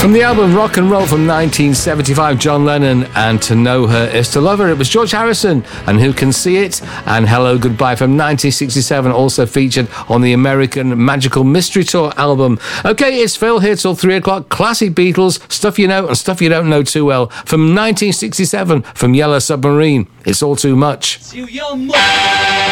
From the album Rock and Roll from 1975, John Lennon and To Know Her Is to Love Her. It was George Harrison and Who Can See It, and Hello Goodbye from 1967, also featured on the American Magical Mystery Tour album. Okay, it's Phil here till 3 o'clock. Classic Beatles, stuff you know and stuff you don't know too well. From 1967, from Yellow Submarine, It's All Too Much.